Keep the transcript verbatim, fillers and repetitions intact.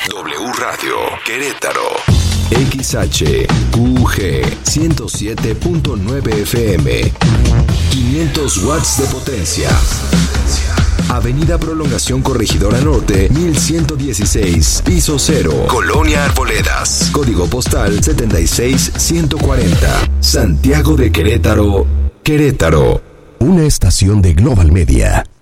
W Radio Querétaro. X H Q G ciento siete punto nueve F M. quinientos watts de potencia. Avenida Prolongación Corregidora Norte, mil ciento dieciséis, piso cero, Colonia Arboledas. Código postal setenta y seis ciento cuarenta. Santiago de Querétaro, Querétaro. Una estación de Global Media.